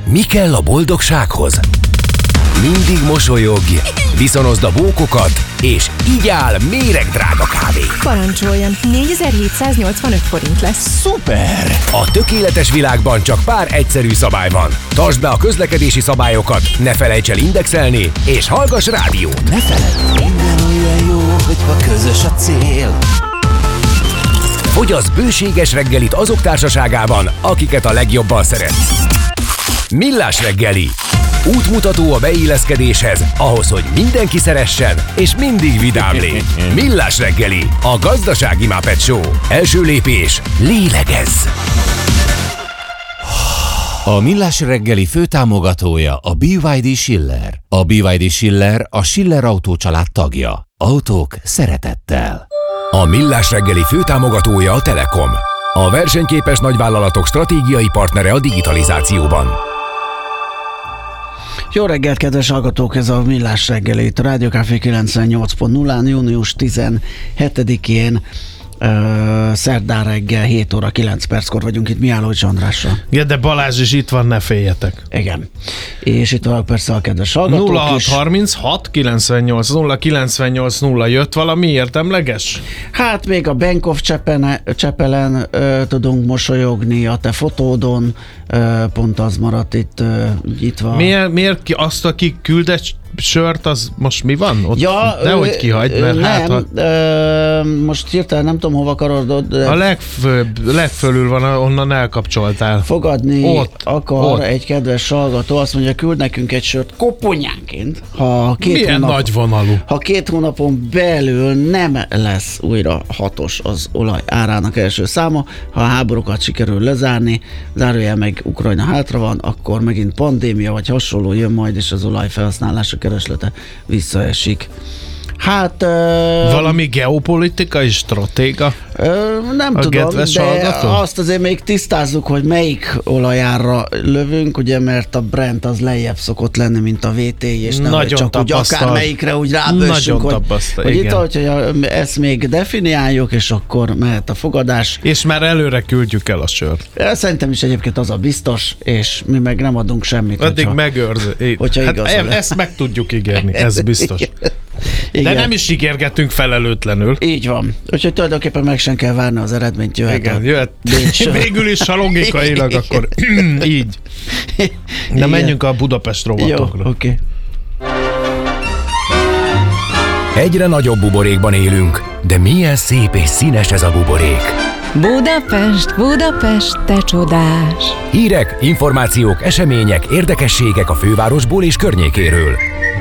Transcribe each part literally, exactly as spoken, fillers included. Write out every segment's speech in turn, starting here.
Mi kell a boldogsághoz? Mindig mosolyogj, viszonozd a bókokat, és igyál méregdrága kávét. Parancsoljon, négyezer-hétszáznyolcvanöt forint lesz. Szuper! A tökéletes világban csak pár egyszerű szabály van. Tartsd be a közlekedési szabályokat, ne felejts el indexelni, és hallgass rádiót. Ne feledd, minden olyan jó, hogyha közös a cél. Fogyasz bőséges reggelit azok társaságában, akiket a legjobban szeretsz. Millás reggeli. Útmutató a beilleszkedéshez, ahhoz, hogy mindenki szeressen, és mindig vidám légy. Millás reggeli, a gazdasági Muppet Show. Első lépés, lélegezz! A Millás reggeli főtámogatója a bé vé dé Schiller. A bé vé dé Schiller a Schiller Autó család tagja. Autók szeretettel. A Millás reggeli főtámogatója a Telekom. A versenyképes nagyvállalatok stratégiai partnere a digitalizációban. Jó reggelt, kedves hallgatók! Ez a Millás reggeli itt a Rádió Café kilencvennyolc pont nullán, június tizenhetedikén, uh, szerdán reggel hét óra kilenc perckor vagyunk itt Mihálovics Andrással. Ja, de Balázs is itt van, ne féljetek. Igen. És itt vannak persze a kedves hallgatók nulla hat is. harminchat kilencvennyolc nulla kilencvennyolc nulla jött valami értemleges? Hát még a Bank of Csepene, Csepelen uh, tudunk mosolyogni, a te fotódon uh, pont az maradt itt uh, nyitva. Miért, miért ki azt, aki küldett sört, az most mi van? Ott Ja, nehogy kihagyd, mert nem, hát... Ha... Ö, most hirtelen nem tudom, hova karodod, de A legfőbb, legfölül van, onnan elkapcsoltál. fogadni Ott, akar ott. egy kedves hallgató, azt mondja, küld nekünk egy sört koponyánként, ha két, Milyen hónap, nagyvonalú. ha két hónapon belül nem lesz újra hatos az olaj árának első száma, ha a háborúkat sikerül lezárni, zárójel meg Ukrajna hátra van, akkor megint pandémia vagy hasonló jön majd, és az olaj felhasználása kereslete visszaesik. Hát... Ö, Valami geopolitikai stratéga? Ö, nem A tudom, kedves de hallgató? azt azért még tisztázzuk, hogy melyik olajárra lövünk, ugye, mert a Brent az lejjebb szokott lenni, mint a vé té, és nem Nagyon csak úgy tapasztal. akármelyikre úgy rábőssünk, Nagyon hogy, tapasztal, hogy itt, igen. ahogy ezt még definiáljuk, és akkor mehet a fogadás. És már előre küldjük el a sört. Szerintem is egyébként az a biztos, és mi meg nem adunk semmit. Addig hogyha, megőrző. hogyha Hát igazol e- lesz. ezt meg tudjuk ígérni, ez biztos. Igen. De nem is ígérgetünk felelőtlenül. Így van. Úgyhogy tulajdonképpen meg sem kell várni az eredményt, jöhet Igen, a jöhet. Bécs- Végül is, ha logikailag, akkor így. Na Igen. menjünk a Budapest Jó, rovatokra. oké. Egyre nagyobb buborékban élünk, de milyen szép és színes ez a buborék. Budapest, Budapest, te csodás! Hírek, információk, események, érdekességek a fővárosból és környékéről.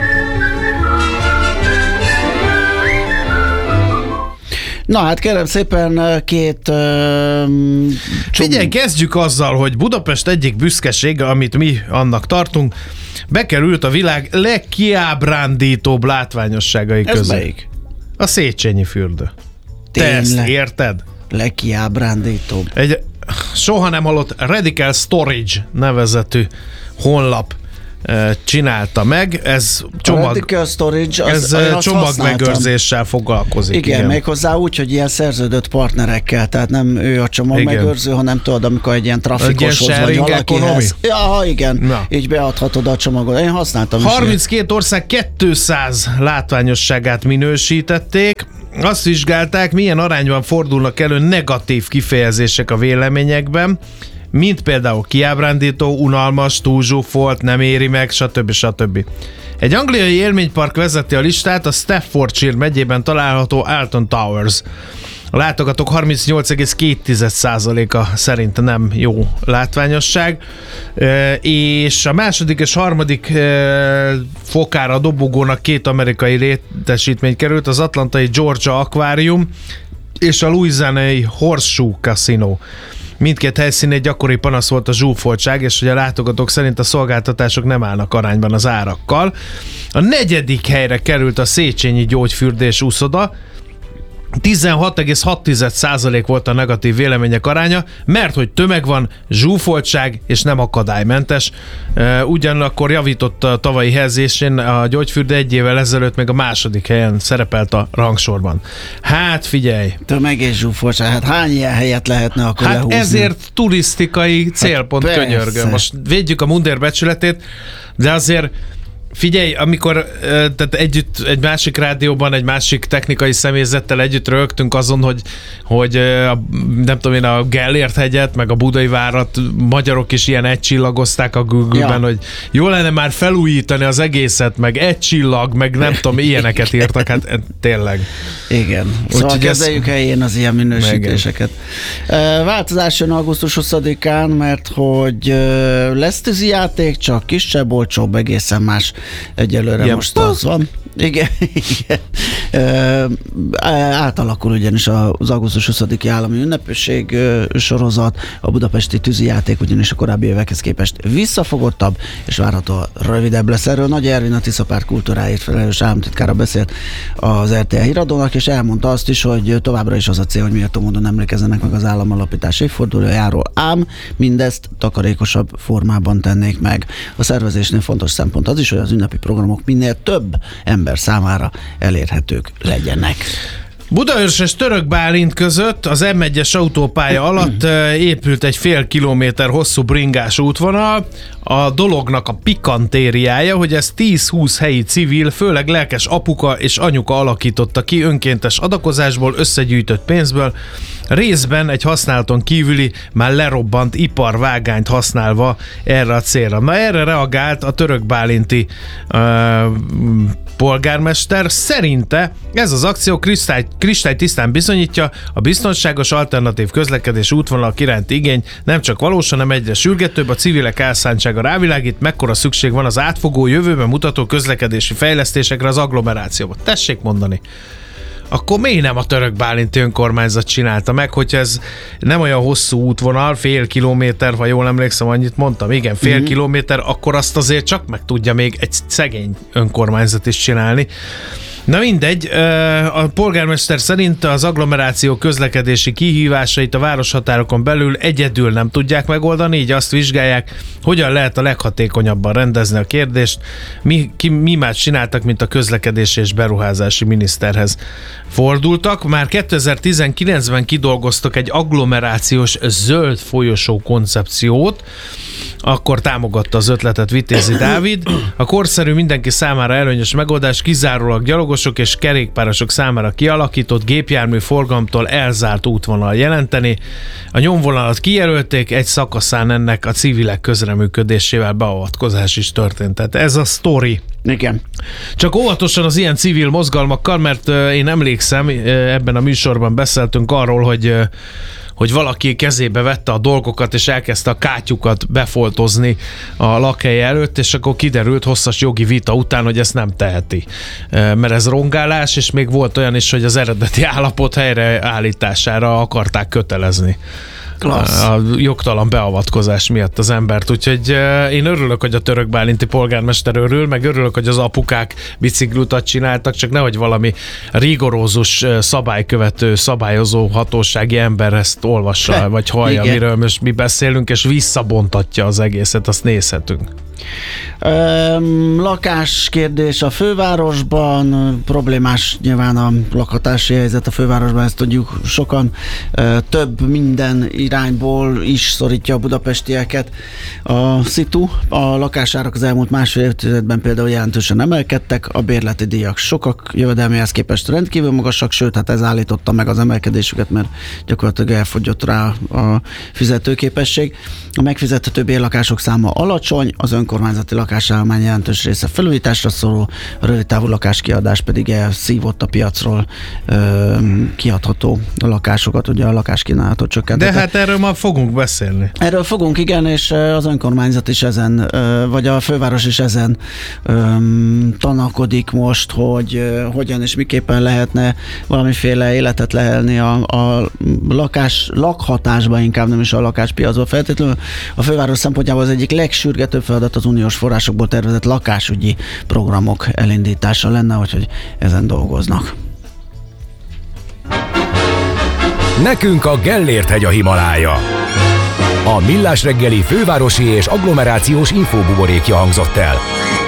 Na hát kérem szépen két uh, Figyelj, kezdjük azzal, hogy Budapest egyik büszkesége, amit mi annak tartunk, bekerült a világ legkiábrándítóbb látványosságai Ez közé. melyik? A Széchenyi fürdő. Te Tényleg? ezt érted? Legkiábrándítóbb. Egy soha nem hallott Radical Storage nevezetű honlap eh, csinálta meg. Ez A csomag, Radical Storage az, ez az eh, azt csomagmegőrzéssel foglalkozik. Igen, Igen, igen, méghozzá úgy, hogy ilyen szerződött partnerekkel, tehát nem ő a csomagmegőrző, hanem tudod, amikor egy ilyen trafikoshoz vagy sharing valakihez. Ja, igen, Na. így beadhatod a csomagot. Én használtam is. harminckét ország kétszáz látványosságát minősítették. Azt vizsgálták, milyen arányban fordulnak elő negatív kifejezések a véleményekben, mint például kiábrándító, unalmas, túlzsúfolt, nem éri meg, stb. stb. Egy angliai élménypark vezeti a listát, a Staffordshire megyében található Alton Towers. A látogatók harmincnyolc egész két százaléka szerint nem jó látványosság, E, és a második és harmadik e, fokára a dobogónak két amerikai létesítmény került, az atlantai Georgia Aquarium és a louisianai Horseshoe Casino. Mindkét helyszínén gyakori panasz volt a zsúfoltság, és hogy a látogatók szerint a szolgáltatások nem állnak arányban az árakkal. A negyedik helyre került a Széchenyi gyógyfürdés úszoda, tizenhat egész hat százalék volt a negatív vélemények aránya, mert hogy tömeg van, zsúfoltság és nem akadálymentes. Ugyanakkor javított a tavalyi helyezésén a gyógyfürdő, egy évvel ezelőtt még a második helyen szerepelt a rangsorban. Hát figyelj! Tömeg és zsúfoltság, hát hány ilyen helyet lehetne akkor Hát lehúzni? ezért turisztikai célpont, hát könyörgöm. Most védjük a mundér becsületét, de azért figyelj, amikor tehát együtt egy másik rádióban, egy másik technikai személyzettel együtt rögtünk azon, hogy, hogy a, nem tudom én, a Gellért hegyet, meg a Budai várat magyarok is ilyen egycsillagozták a Google-ben, ja. hogy jó lenne már felújítani az egészet, meg egy csillag, meg nem tudom, ilyeneket írtak, hát tényleg. Igen. Szóval kezeljük ezt... helyén az ilyen minősítéseket. Igen. Változás jön augusztus huszadikán, mert hogy lesz tűzijáték, csak kisebb, olcsóbb, egészen más. Egyelőre ilyen most az van. Igen, igen. E, átalakul ugyanis az augusztus huszadiki állami ünnepség sorozat, a budapesti tűzijáték ugyanis a korábbi évekhez képest visszafogottabb, és várható rövidebb lesz. Erről Nagy Ervin, a Tiszapárt kultúráért felelős államtitkára beszélt az er té el híradónak, és elmondta azt is, hogy továbbra is az a cél, hogy méltó módon emlékezzenek meg az államalapítás évfordulójáról, ám mindezt takarékosabb formában tennék meg. A szervezésnél fontos szempont az is, hogy az ünnepi programok minél több ember számára elérhetők legyenek. Budaörs és Török Bálint között az em egyes autópálya alatt épült egy fél kilométer hosszú bringás útvonal. A dolognak a pikantériája, hogy ez tíz-húsz helyi civil, főleg lelkes apuka és anyuka alakította ki önkéntes adakozásból, összegyűjtött pénzből, részben egy használaton kívüli, már lerobbant iparvágányt használva erre a célra. Na erre reagált a török bálinti uh, polgármester. Szerinte ez az akció kristály, kristálytisztán bizonyítja, a biztonságos alternatív közlekedés útvonalak iránti igény nem csak valós, hanem egyre sürgetőbb, a civilek elszántsága rávilágít, mekkora szükség van az átfogó, jövőben mutató közlekedési fejlesztésekre az agglomerációban. Tessék mondani. Akkor miért nem a török bálinti önkormányzat csinálta meg, hogyha ez nem olyan hosszú útvonal, fél kilométer, ha jól emlékszem, annyit mondtam, igen, fél mm-hmm. kilométer, akkor azt azért csak meg tudja még egy szegény önkormányzat is csinálni. Na mindegy, a polgármester szerint az agglomeráció közlekedési kihívásait a városhatárokon belül egyedül nem tudják megoldani, így azt vizsgálják, hogyan lehet a leghatékonyabban rendezni a kérdést. Mi, ki, mi más csináltak, mint a közlekedési és beruházási miniszterhez fordultak. Már kétezer-tizenkilencben kidolgoztak egy agglomerációs zöld folyosó koncepciót, akkor támogatta az ötletet Vitézi Dávid. A korszerű, mindenki számára előnyös megoldás kizárólag gyalogosok és kerékpárosok számára kialakított gépjármű forgalomtól elzárt útvonal jelenteni. A nyomvonalat kijelölték, egy szakaszán ennek a civilek közreműködésével beavatkozás is történt. Tehát ez a sztori. Igen. Csak óvatosan az ilyen civil mozgalmakkal, mert én emlékszem, ebben a műsorban beszéltünk arról, hogy hogy valaki kezébe vette a dolgokat, és elkezdte a kátyukat befoltozni a lakhely előtt, és akkor kiderült hosszas jogi vita után, hogy ezt nem teheti. Mert ez rongálás, és még volt olyan is, hogy az eredeti állapot helyreállítására akarták kötelezni. Klassz. A jogtalan beavatkozás miatt az embert. Úgyhogy én örülök, hogy a török bálinti polgármester örül, meg örülök, hogy az apukák biciklutat csináltak, csak nehogy valami rigorózus szabálykövető, szabályozó hatósági ember ezt olvassa, He, vagy hallja, igen. miről most mi beszélünk, és visszabontatja az egészet, azt nézhetünk. Öm, lakáskérdés a fővárosban, problémás nyilván a lakhatási helyzet a fővárosban, ezt tudjuk sokan, ö, több minden irányból is szorítja a budapestieket a szitu. A lakásárak az elmúlt másfél évtizedben például jelentősen emelkedtek, a bérleti díjak sokak jövedelméhez képest rendkívül magasak, sőt, hát ez állította meg az emelkedésüket, mert gyakorlatilag elfogyott rá a fizetőképesség. A megfizethető bérlakások száma alacsony, az önkormányzati lakásállomány jelentős része felújításra szóló, a rövidtávú lakáskiadás pedig elszívott a piacról ö, kiadható lakásokat, ugye a lakáskínálatot csökkentette. De hát erről ma fogunk beszélni. Erről fogunk, igen, és az önkormányzat is ezen, ö, vagy a főváros is ezen ö, tanakodik most, hogy ö, hogyan és miképpen lehetne valamiféle életet lehelni a, a lakás, lakhatásba, inkább nem is a lakáspiacba feltétlenül. A főváros szempontjából az egyik legsürgetőbb feladat az uniós forrásokból tervezett lakásügyi programok elindítása lenne, úgyhogy ezen dolgoznak. Nekünk a Gellért-hegy a Himalája. A Millás reggeli fővárosi és agglomerációs infóbuborékja hangzott el.